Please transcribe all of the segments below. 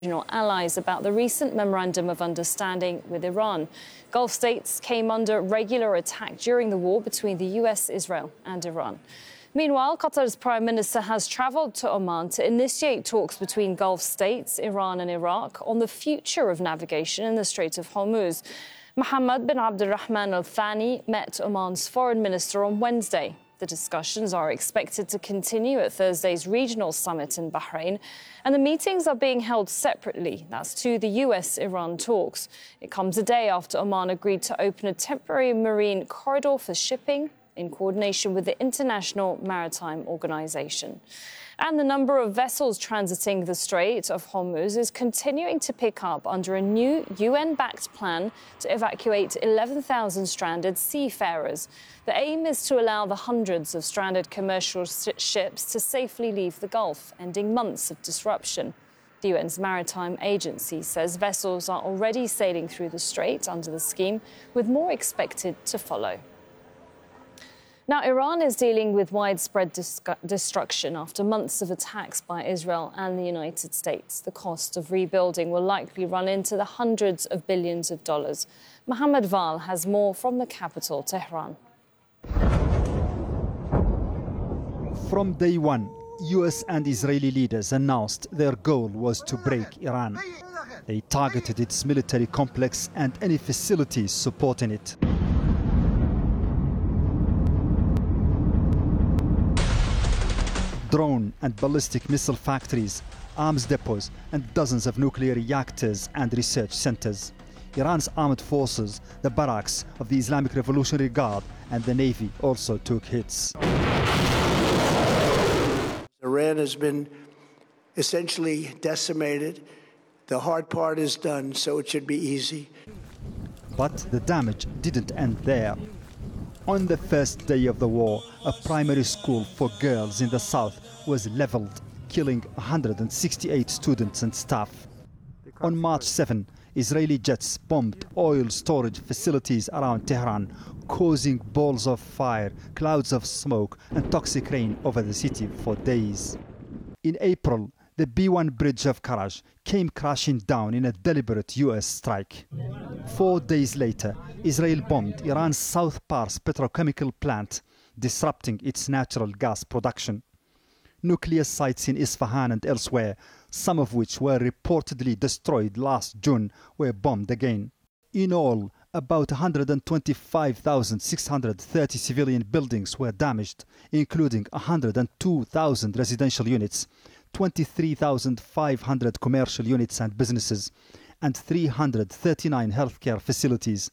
regional allies about the recent memorandum of understanding with Iran. Gulf states came under regular attack during the war between the US, Israel and Iran. Meanwhile, Qatar's Prime Minister has travelled to Oman to initiate talks between Gulf states, Iran and Iraq, on the future of navigation in the Strait of Hormuz. Mohammed bin Abdulrahman Al Thani met Oman's foreign minister on Wednesday. The discussions are expected to continue at Thursday's regional summit in Bahrain, and the meetings are being held separately. That's to the US-Iran talks. It comes a day after Oman agreed to open a temporary marine corridor for shipping in coordination with the International Maritime Organization. And the number of vessels transiting the Strait of Hormuz is continuing to pick up under a new UN-backed plan to evacuate 11,000 stranded seafarers. The aim is to allow the hundreds of stranded commercial ships to safely leave the Gulf, ending months of disruption. The UN's Maritime Agency says vessels are already sailing through the strait under the scheme, with more expected to follow. Now, Iran is dealing with widespread destruction after months of attacks by Israel and the United States. The cost of rebuilding will likely run into the hundreds of billions of dollars. Mohammed Val has more from the capital, Tehran. From day one, US and Israeli leaders announced their goal was to break Iran. They targeted its military complex and any facilities supporting it. Drone and ballistic missile factories, arms depots, and dozens of nuclear reactors and research centers. Iran's armed forces, the barracks of the Islamic Revolutionary Guard, and the Navy also took hits. Iran has been essentially decimated. The hard part is done, so it should be easy. But the damage didn't end there. On the first day of the war, a primary school for girls in the south was leveled, killing 168 students and staff. On March 7, Israeli jets bombed oil storage facilities around Tehran, causing balls of fire, clouds of smoke, and toxic rain over the city for days. In April, the B1 bridge of Karaj came crashing down in a deliberate US strike. 4 days later, Israel bombed Iran's South Pars petrochemical plant, disrupting its natural gas production. Nuclear sites in Isfahan and elsewhere, some of which were reportedly destroyed last June, were bombed again. In all, about 125,630 civilian buildings were damaged, including 102,000 residential units, 23,500 commercial units and businesses, and 339 healthcare facilities,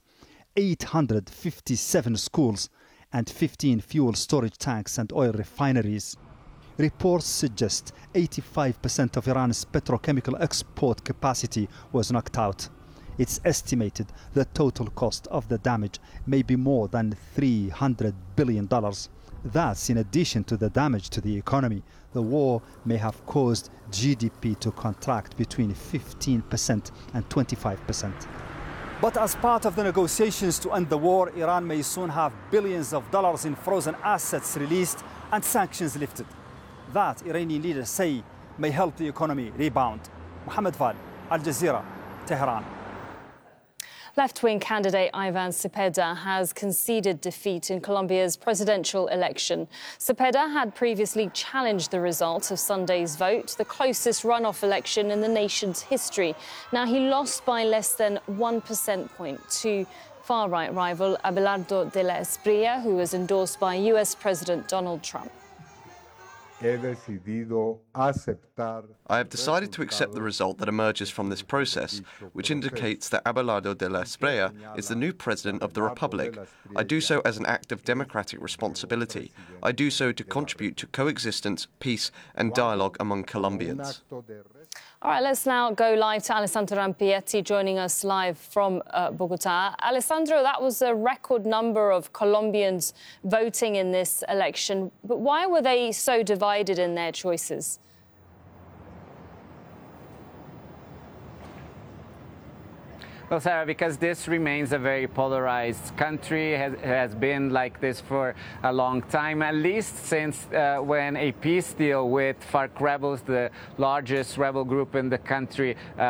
857 schools, and 15 fuel storage tanks and oil refineries. Reports suggest 85% of Iran's petrochemical export capacity was knocked out. It's estimated the total cost of the damage may be more than $300 billion. That's in addition to the damage to the economy. The war may have caused GDP to contract between 15% and 25%. But as part of the negotiations to end the war, Iran may soon have billions of dollars in frozen assets released and sanctions lifted. That, Iranian leaders say, may help the economy rebound. Mohammed Val, Al Jazeera, Tehran. Left-wing candidate Ivan Cepeda has conceded defeat in Colombia's presidential election. Cepeda had previously challenged the result of Sunday's vote, the closest runoff election in the nation's history. Now, he lost by less than 1 percentage point to far-right rival Abelardo de la Espriella, who was endorsed by US President Donald Trump. I have decided to accept the result that emerges from this process, which indicates that Abelardo de la Espriella is the new president of the Republic. I do so as an act of democratic responsibility. I do so to contribute to coexistence, peace and dialogue among Colombians. All right, let's now go live to Alessandro Rampietti joining us live from Bogota. Alessandro, that was a record number of Colombians voting in this election, but why were they so divided in their choices? Well, Sarah, because this remains a very polarized country, has been like this for a long time, at least since when a peace deal with FARC rebels, the largest rebel group in the country,